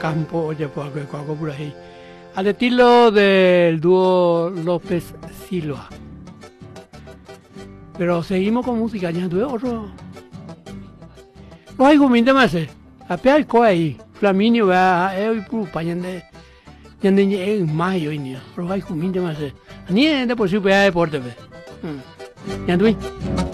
campo, oye, pues algo por ahí. Al estilo del dúo López Silva. Pero seguimos con música, ya tuve otro. No hay comida más, apenas hay cosa ahí. Flaminio va a ir para allá de mayo y niño. Pero hay comida más, ni de por si puede deporte, ya tuve.